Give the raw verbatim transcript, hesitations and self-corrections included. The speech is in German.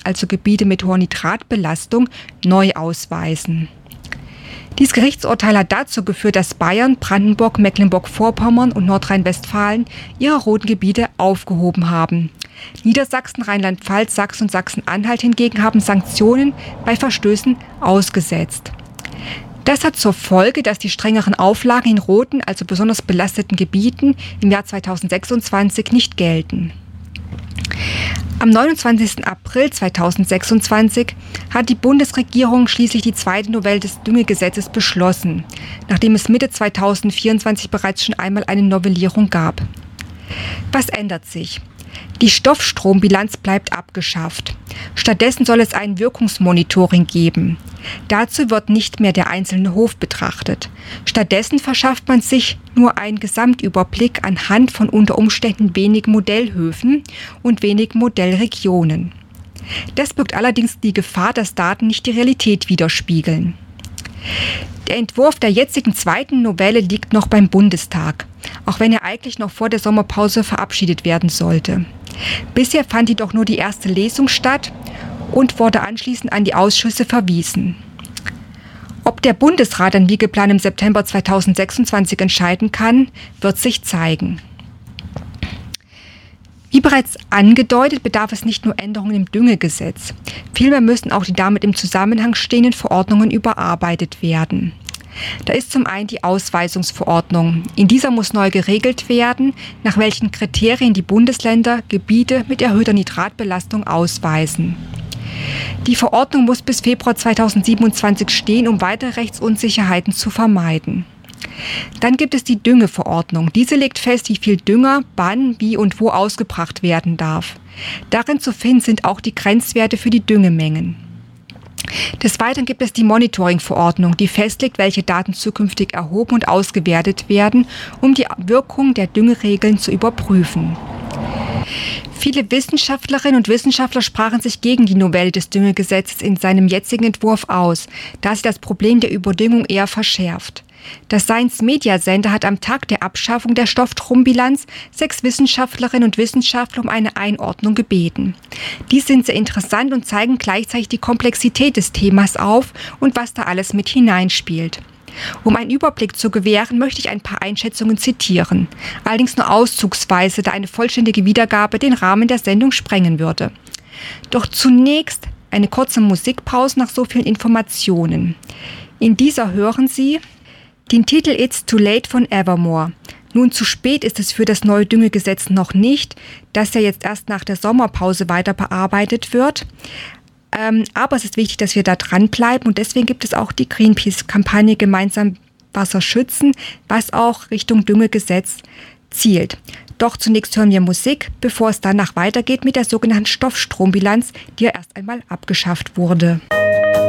also Gebiete mit hoher Nitratbelastung, neu ausweisen. Dieses Gerichtsurteil hat dazu geführt, dass Bayern, Brandenburg, Mecklenburg-Vorpommern und Nordrhein-Westfalen ihre roten Gebiete aufgehoben haben. Niedersachsen, Rheinland-Pfalz, Sachsen und Sachsen-Anhalt hingegen haben Sanktionen bei Verstößen ausgesetzt. Das hat zur Folge, dass die strengeren Auflagen in roten, also besonders belasteten Gebieten im Jahr zweitausendsechsundzwanzig nicht gelten. Am neunundzwanzigsten April zweitausendsechsundzwanzig hat die Bundesregierung schließlich die zweite Novelle des Düngegesetzes beschlossen, nachdem es Mitte zweitausendvierundzwanzig bereits schon einmal eine Novellierung gab. Was ändert sich? Die Stoffstrombilanz bleibt abgeschafft. Stattdessen soll es ein Wirkungsmonitoring geben. Dazu wird nicht mehr der einzelne Hof betrachtet. Stattdessen verschafft man sich nur einen Gesamtüberblick anhand von unter Umständen wenigen Modellhöfen und wenigen Modellregionen. Das birgt allerdings die Gefahr, dass Daten nicht die Realität widerspiegeln. Der Entwurf der jetzigen zweiten Novelle liegt noch beim Bundestag, auch wenn er eigentlich noch vor der Sommerpause verabschiedet werden sollte. Bisher fand jedoch nur die erste Lesung statt und wurde anschließend an die Ausschüsse verwiesen. Ob der Bundesrat dann wie geplant im September zweitausendsechsundzwanzig entscheiden kann, wird sich zeigen. Wie bereits angedeutet, bedarf es nicht nur Änderungen im Düngegesetz. Vielmehr müssen auch die damit im Zusammenhang stehenden Verordnungen überarbeitet werden. Da ist zum einen die Ausweisungsverordnung. In dieser muss neu geregelt werden, nach welchen Kriterien die Bundesländer Gebiete mit erhöhter Nitratbelastung ausweisen. Die Verordnung muss bis Februar zweitausendsiebenundzwanzig stehen, um weitere Rechtsunsicherheiten zu vermeiden. Dann gibt es die Düngeverordnung. Diese legt fest, wie viel Dünger, wann, wie und wo ausgebracht werden darf. Darin zu finden sind auch die Grenzwerte für die Düngemengen. Des Weiteren gibt es die Monitoring-Verordnung, die festlegt, welche Daten zukünftig erhoben und ausgewertet werden, um die Wirkung der Düngeregeln zu überprüfen. Viele Wissenschaftlerinnen und Wissenschaftler sprachen sich gegen die Novelle des Düngegesetzes in seinem jetzigen Entwurf aus, da sie das Problem der Überdüngung eher verschärft. Das Science-Media-Sender hat am Tag der Abschaffung der Stoffstrombilanz sechs Wissenschaftlerinnen und Wissenschaftler um eine Einordnung gebeten. Dies sind sehr interessant und zeigen gleichzeitig die Komplexität des Themas auf und was da alles mit hineinspielt. Um einen Überblick zu gewähren, möchte ich ein paar Einschätzungen zitieren. Allerdings nur auszugsweise, da eine vollständige Wiedergabe den Rahmen der Sendung sprengen würde. Doch zunächst eine kurze Musikpause nach so vielen Informationen. In dieser hören Sie den Titel It's Too Late von Evermore. Nun, zu spät ist es für das neue Düngegesetz noch nicht, das ja jetzt erst nach der Sommerpause weiter bearbeitet wird. Ähm, aber es ist wichtig, dass wir da dranbleiben und deswegen gibt es auch die Greenpeace-Kampagne Gemeinsam Wasser schützen, was auch Richtung Düngegesetz zielt. Doch zunächst hören wir Musik, bevor es danach weitergeht mit der sogenannten Stoffstrombilanz, die ja erst einmal abgeschafft wurde.